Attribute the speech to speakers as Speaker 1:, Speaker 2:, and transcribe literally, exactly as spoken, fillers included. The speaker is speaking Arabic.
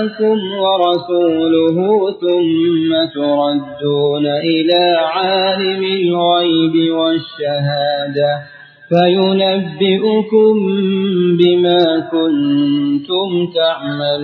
Speaker 1: ورسوله ثم تردون إلى عالم الغيب والشهادة فينبئكم بما كنتم تعملون.